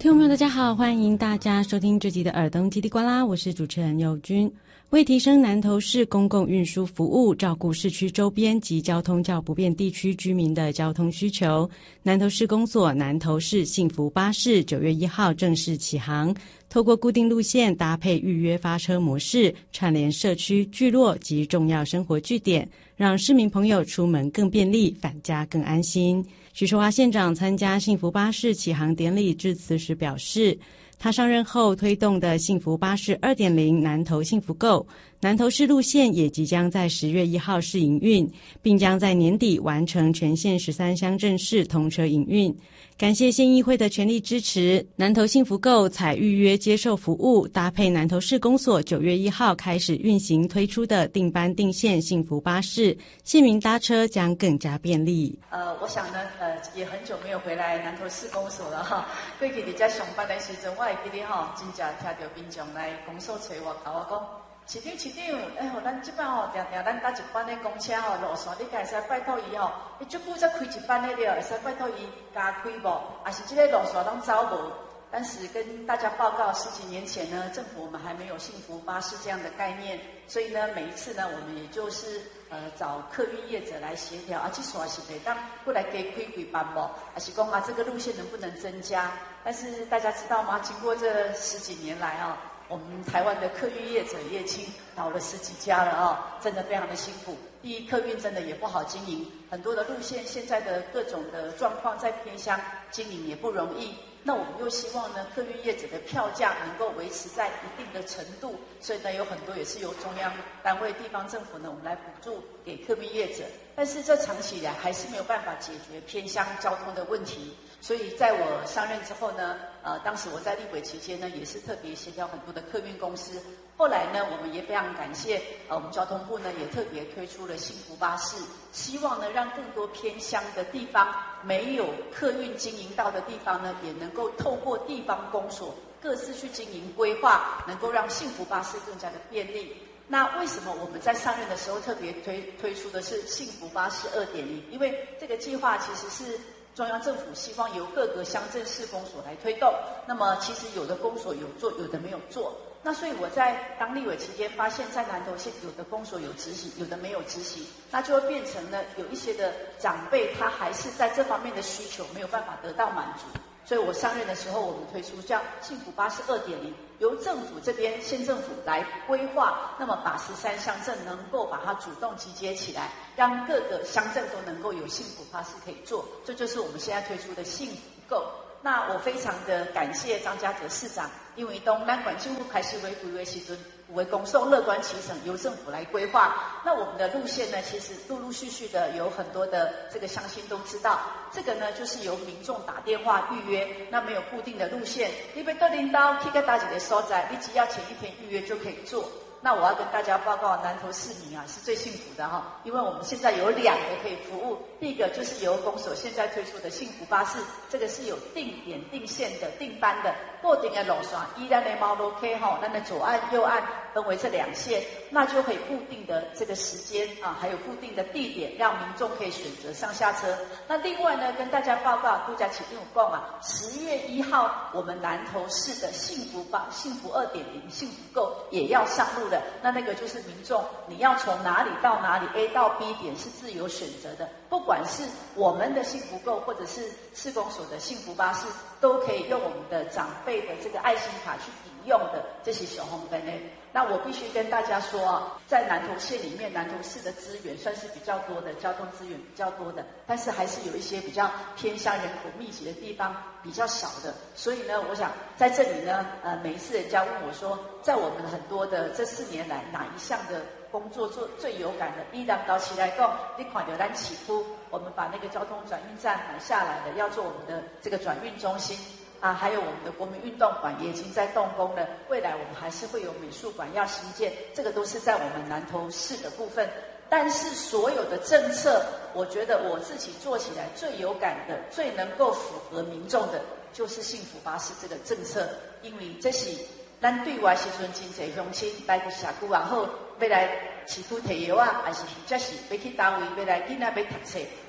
听众朋友大家好，欢迎大家收听这集的耳东叽里呱啦，我是主持人佑君。为提升南投市公共运输服务，照顾市区周边及交通较不便地区居民的交通需求，南投市公所南投市幸福巴士9月1号正式启航，透过固定路线搭配预约发车模式，串联社区聚落及重要生活据点，让市民朋友出门更便利，返家更安心。许淑华县长参加幸福巴士启航典礼致辞时表示，他上任后推动的幸福巴士 2.0 南投幸福购，南投市路线也即将在10月1号试营运，并将在年底完成全县13乡镇市通车营运。感谢县议会的全力支持，南投幸福购采预约接受服务，搭配南投市公所9月1号开始运行推出的定班定线幸福巴士，县民搭车将更加便利。 我想呢，也很久没有回来南投市公所了哈。过去伫遮上班的时阵，我会记得吼，真正听到民众来公所找我，甲我讲。市长，咱这摆定咱搭一班的公车路线，你敢会使拜托伊伊足久才开一班的了，会使拜托伊加开无？还是这个路线拢走无？但是跟大家报告，10几年前呢，政府我们还没有幸福巴士这样的概念，所以呢，每一次呢，我们也就是找客运业者来协调这线是袂当过来加开几班无？还是讲这个路线能不能增加？但是大家知道吗？经过这10几年来我们台湾的客运业者业青倒了10几家了真的非常的辛苦。第一，客运真的也不好经营，很多的路线现在的各种的状况在偏乡经营也不容易。那我们又希望呢，客运业者的票价能够维持在一定的程度，所以呢，有很多也是由中央单位、地方政府呢，我们来补助给客运业者。但是这长期以来还是没有办法解决偏乡交通的问题。所以在我上任之后呢，当时我在立委期间呢，也是特别协调很多的客运公司。后来呢，我们也非常感谢我们交通部呢，也特别推出了幸福巴士，希望呢，让更多偏乡的地方没有客运经营到的地方呢，也能够透过地方公所各自去经营规划，能够让幸福巴士更加的便利。那为什么我们在上任的时候特别推出的是幸福巴士 2.0？ 因为这个计划其实是中央政府希望由各个乡镇市公所来推动，那么其实有的公所有做，有的没有做。那所以我在当立委期间发现，在南投县有的公所有执行，有的没有执行，那就会变成呢，有一些的长辈他还是在这方面的需求没有办法得到满足。所以我上任的时候，我们推出叫幸福巴士 2.0， 由政府这边县政府来规划，那么把13乡镇能够把它主动集结起来，让各个乡镇都能够有幸福巴士可以做，这就是我们现在推出的幸福购。那我非常的感谢张家哲市长，因为当咱管政府开始为规划时阵，有的公送乐观其成，由政府来规划。那我们的路线呢，其实陆陆续续的有很多的这个乡亲都知道，这个呢就是由民众打电话预约，那没有固定的路线，你要到领导去到哪一个所在，你只要前一天预约就可以做。那我要跟大家报告，南投市民是最幸福的因为我们现在有2个可以服务。第一个就是由公所现在推出的幸福巴士，这个是有定点定线的定班的固定的路线，依咱的毛路 K 咱的左岸右岸分为这2线，那就可以固定的这个时间还有固定的地点，让民众可以选择上下车。那另外呢，跟大家报告，杜家启定有讲10月1号我们南投市的幸福2.0幸福购也要上路了。那个就是民众你要从哪里到哪里 A 到 B 点是自由选择的，不管是我们的幸福购或者是市公所的幸福巴士，都可以用我们的长辈的这个爱心卡去抵用的，这些小红灯。那我必须跟大家说在南投县里面，南投市的资源算是比较多的，交通资源比较多的，但是还是有一些比较偏乡人口密集的地方比较少的。所以呢，我想在这里呢，每一次人家问我说，在我们很多的这4年来，哪一项的工作做最有感的？依然早起来讲，你看到咱起步，我们把那个交通转运站买下来了，要做我们的这个转运中心。还有我们的国民运动馆也已经在动工了，未来我们还是会有美术馆要新建，这个都是在我们南投市的部分。但是所有的政策，我觉得我自己做起来最有感的、最能够符合民众的，就是幸福巴士这个政策，因为这是咱对外时阵真侪乡亲来去社区也好，要来市区摕药还是或者是要去单位要来囡仔要读册，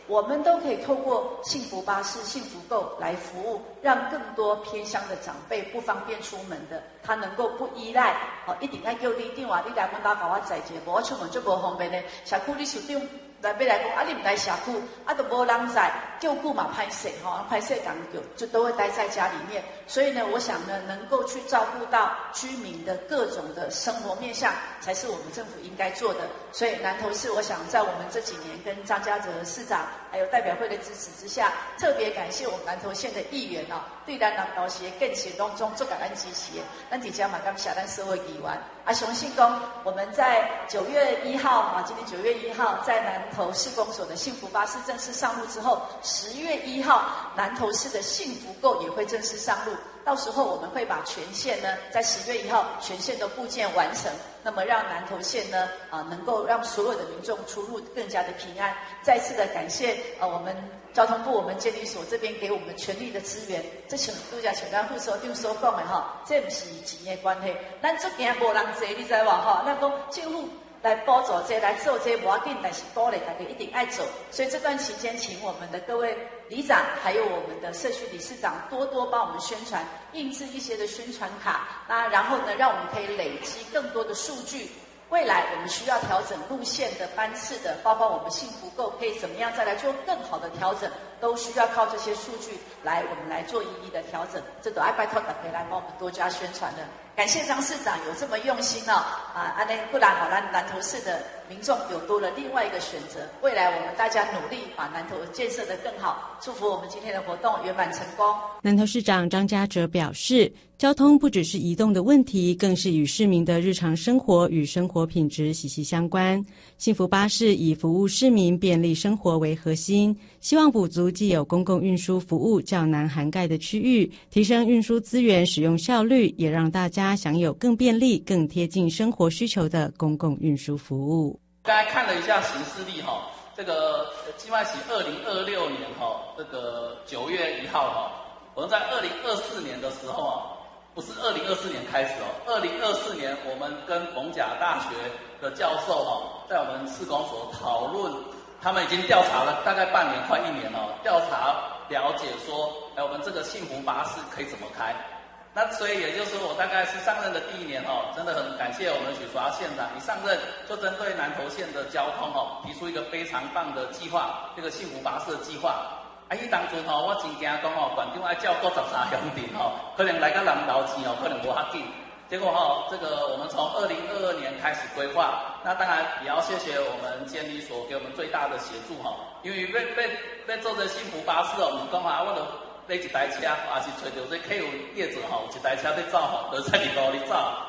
我们都可以透过幸福巴士、幸福购来服务，让更多偏乡的长辈不方便出门的，他能够不依赖一定要叫你电话，你来阮家给我载一个，无我出门就无方便的。社区理事长来要来讲，你唔来社区，都无人载，救顾嘛歹势歹势讲就都会待在家里面。所以呢，我想呢，能够去照顾到居民的各种的生活面向，才是我们政府应该做的。所以南投市，我想在我们这几年跟张家泽市长还有代表会的支持之下，特别感谢我们南投县的议员对咱南投市的建设当中做感恩支持的。咱底下嘛感谢咱社会议员相信讲我们在9月1号今天9月1号在南投市公所的幸福巴士正式上路之后，10月1号南投市的幸福购也会正式上路。到时候我们会把全县呢，在10月1号全县的部件完成，那么让南投县呢能够让所有的民众出入更加的平安。再次的感谢我们交通部我们监理所这边给我们全力的支援。这像拄则像咱副所长所讲的这不是钱的关系，咱做件无人坐，你知无咱讲政府来补助这来做这无要紧，但是鼓励大家一定爱做。所以这段期间，请我们的各位里长，还有我们的社区理事长多多帮我们宣传，印制一些的宣传卡，然后呢，让我们可以累积更多的数据。未来我们需要调整路线的班次的，包括我们幸福购可以怎么样再来做更好的调整，都需要靠这些数据我们来做一一的调整。这都拜托大家来帮我们多加宣传的。感谢张市长有这么用心不然咱南投市的民众有多了另外一个选择。未来我们大家努力把南投建设得更好，祝福我们今天的活动圆满成功。 南投市长张家哲表示，交通不只是移动的问题，更是与市民的日常生活与生活品质息息相关。幸福巴士以服务市民便利生活为核心，希望补足既有公共运输服务较难涵盖的区域，提升运输资源使用效率，也让大家享有更便利、更贴近生活需求的公共运输服务。 刚才看了一下行事历这个计划起2026年这个9月1号我们在2024年的时候不是2024年开始2024年我们跟逢甲大学的教授在我们市公所讨论，他们已经调查了大概半年快1年调查了解说我们这个幸福巴士可以怎么开。那所以也就是说，我大概是上任的第1年真的很感谢我们许淑华县长一上任就针对南投县的交通提出一个非常棒的计划，这个幸福巴士的计划。那当阵我真惊讲县长要照顾13乡镇可能来到南投市可能无要紧。结果这个我们从2022年开始规划，那当然也要谢谢我们监理所给我们最大的协助因为要做这幸福巴士我们讲我就买一台车，也是找到这客运业者有一台车在走就在2路里走。